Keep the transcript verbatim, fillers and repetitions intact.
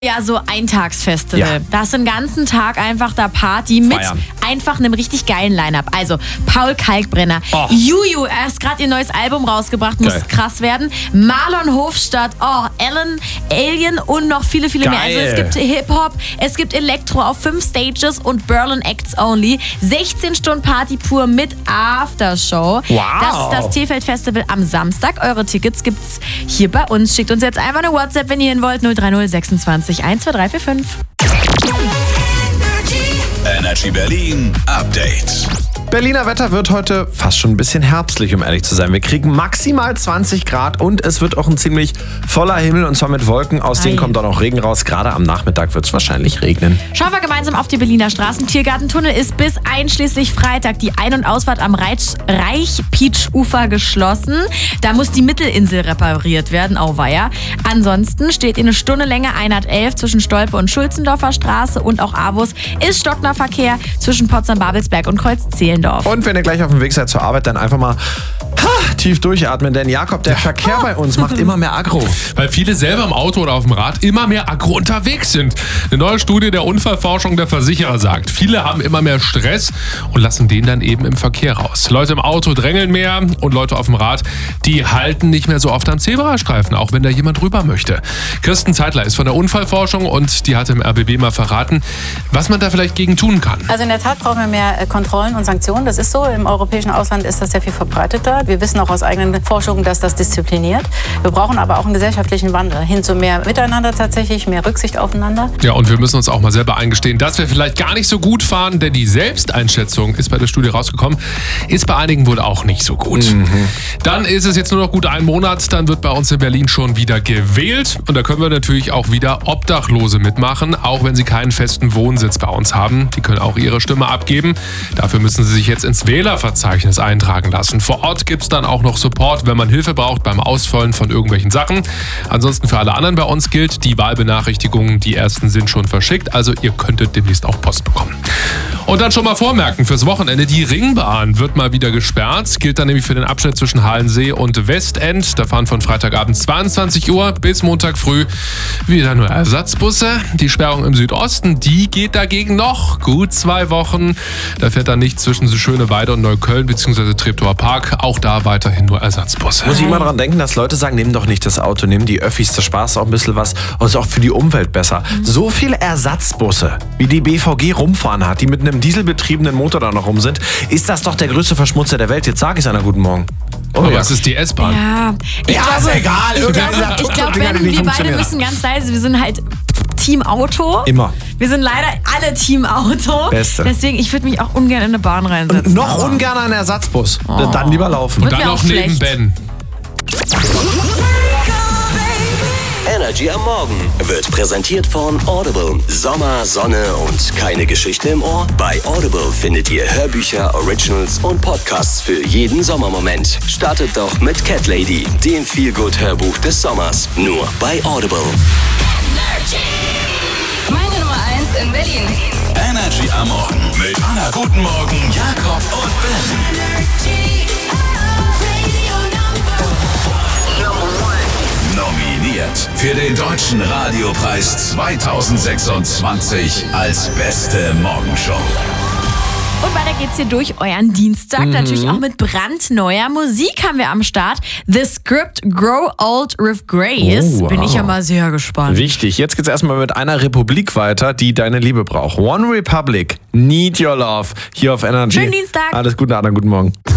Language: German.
Ja, so Eintagsfestival. Ja. Da ist den ganzen Tag einfach da Party mit Feiern. einfach einem richtig geilen Line-Up. Also Paul Kalkbrenner, Oh. Juju, er ist gerade ihr neues Album rausgebracht, muss Geil. krass werden. Marlon Hofstadt, oh, Alan, Alien und noch viele, viele mehr. Also es Geil. gibt Hip-Hop, es gibt Elektro auf fünf Stages und Berlin Acts Only. sechzehn Stunden Party pur mit Aftershow. Wow. Das ist das T-Feld Festival am Samstag. Eure Tickets gibt's hier bei uns. Schickt uns jetzt einfach eine WhatsApp, wenn ihr hin wollt. null drei null sechsundzwanzig eins zwei drei vier fünf. Energy Berlin Update. Berliner Wetter wird heute fast schon ein bisschen herbstlich, um ehrlich zu sein. Wir kriegen maximal zwanzig Grad und es wird auch ein ziemlich voller Himmel und zwar mit Wolken. Aus denen Ei. kommt auch noch Regen raus. Gerade am Nachmittag wird es wahrscheinlich regnen. Schauen wir gemeinsam auf die Berliner Straßen. Tiergartentunnel ist bis einschließlich Freitag die Ein- und Ausfahrt am Reich- Reich-Peach-Ufer geschlossen. Da muss die Mittelinsel repariert werden, auweia. Ansonsten steht in eine Stunde Länge hundertelf zwischen Stolpe und Schulzendorfer Straße und auch Avus ist stockender Verkehr zwischen Potsdam-Babelsberg und Kreuz-Zehlendorf. Und wenn ihr gleich auf dem Weg seid zur Arbeit, dann einfach mal ha, tief durchatmen. Denn Jakob, der Verkehr bei uns macht immer mehr Aggro. Weil viele selber im Auto oder auf dem Rad immer mehr aggro unterwegs sind. Eine neue Studie der Unfallforschung der Versicherer sagt, viele haben immer mehr Stress und lassen den dann eben im Verkehr raus. Leute im Auto drängeln mehr und Leute auf dem Rad, die halten nicht mehr so oft am Zebrastreifen, auch wenn da jemand rüber möchte. Kirsten Zeitler ist von der Unfallforschung und die hat im R B B mal verraten, was man da vielleicht gegen tun kann. Also in der Tat brauchen wir mehr äh, Kontrollen und Sanktionen. Das ist so. Im europäischen Ausland ist das sehr viel verbreiteter. Wir wissen auch aus eigenen Forschungen, dass das diszipliniert. Wir brauchen aber auch einen gesellschaftlichen Wandel hin zu mehr Miteinander tatsächlich, mehr Rücksicht aufeinander. Ja, und wir müssen uns auch mal selber eingestehen, dass wir vielleicht gar nicht so gut fahren, denn die Selbsteinschätzung ist bei der Studie rausgekommen, ist bei einigen wohl auch nicht so gut. Mhm. Dann ist es jetzt nur noch gut ein Monat, dann wird bei uns in Berlin schon wieder gewählt und da können wir natürlich auch wieder Obdachlose mitmachen, auch wenn sie keinen festen Wohnsitz bei uns haben. Die können auch ihre Stimme abgeben. Dafür müssen sie sich jetzt ins Wählerverzeichnis eintragen lassen. Vor Ort gibt es dann auch noch Support, wenn man Hilfe braucht beim Ausfüllen von irgendwelchen Sachen. Ansonsten für alle anderen bei uns gilt, die Wahlbenachrichtigungen, die ersten sind schon verschickt, also ihr könntet demnächst auch Post bekommen. Und dann schon mal vormerken fürs Wochenende, die Ringbahn wird mal wieder gesperrt. Gilt dann nämlich für den Abschnitt zwischen Halensee und Westend. Da fahren von Freitagabend zweiundzwanzig Uhr bis Montag früh wieder nur Ersatzbusse. Die Sperrung im Südosten, die geht dagegen noch gut zwei Wochen. Da fährt dann nichts zwischen Schöneweide und Neukölln bzw. Treptower Park. Auch da weiterhin nur Ersatzbusse. Muss ich immer dran denken, dass Leute sagen, nimm doch nicht das Auto, nimm die Öffis, das sparst auch ein bisschen was und ist auch für die Umwelt besser. So viele Ersatzbusse, wie die B V G rumfahren hat, die mit einem dieselbetriebenen Motor da noch rum sind, ist das doch der größte Verschmutzer der Welt. Jetzt sag ich einer guten Morgen. Oh, Aber ja. es ist die S-Bahn. Ja, ich Ja, ist egal. Irgendeiner sagt, Ich glaube, Dinger, die wenn nicht wir beide funktionieren. müssen ganz leise, wir sind halt Team Auto. Immer. Wir sind leider alle Team Auto. Beste. Deswegen, ich würde mich auch ungern in eine Bahn reinsetzen. Noch Aber- ungern ein Ersatzbus. Dann lieber laufen. Wird Dann mir noch auch neben schlecht. Ben. Energy am Morgen wird präsentiert von Audible. Sommer, Sonne und keine Geschichte im Ohr? Bei Audible findet ihr Hörbücher, Originals und Podcasts für jeden Sommermoment. Startet doch mit Cat Lady, dem Feelgood-Hörbuch des Sommers. Nur bei Audible. Meine Nummer eins in Berlin. Energy am Morgen mit Anna Guten Morgen, Jakob und Ben. Nominiert für den Deutschen Radiopreis zweitausendsechsundzwanzig als beste Morgenshow. Und weiter geht's hier durch euren Dienstag. Mhm. Natürlich auch mit brandneuer Musik haben wir am Start. The Script Grow Old with Grace. Oh, wow. Bin ich ja mal sehr gespannt. Wichtig. Jetzt geht's erstmal mit einer Republik weiter, die deine Liebe braucht. One Republic, Need Your Love. Hier auf Energy. Schönen Dienstag. Alles Gute, Anna. Guten Morgen.